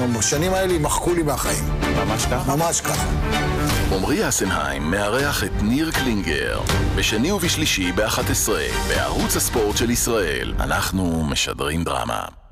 השנים האלה ימחקו לי מהחיים. ממש ככה? ממש ככה. עמרי אסנהיים מארח את ניר קלינגר בשני ובשלישי ב-11 בערוץ הספורט של ישראל. אנחנו משדרים דרמה.